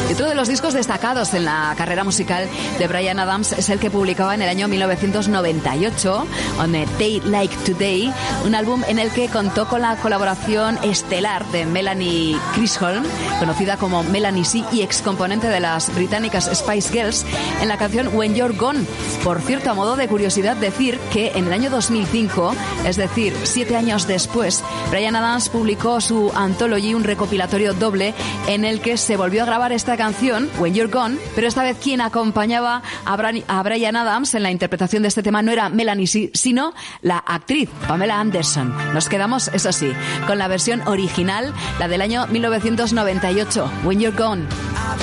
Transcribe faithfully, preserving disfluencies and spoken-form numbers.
Y otro de los discos destacados en la carrera musical de Bryan Adams es el que publicaba en el año mil novecientos noventa y ocho, On a Day Like Today, un álbum en el que contó con la colaboración estelar de Melanie Chisholm, conocida como Melanie C y excomponente de las británicas Spice Girls, en la canción When You're Gone. Por cierto, a modo de curiosidad decir que en el año dos mil cinco, es decir, siete años después, Bryan Adams publicó su Anthology, un recopilatorio doble en el que se volvió a grabar esta canción, When You're Gone, pero esta vez quien acompañaba a, Bra- a Bryan Adams en la interpretación de este tema no era Melanie C, sino la actriz Pamela Anderson. Nos quedamos, eso sí, con la versión original, la del año mil novecientos noventa y ocho, When You're Gone.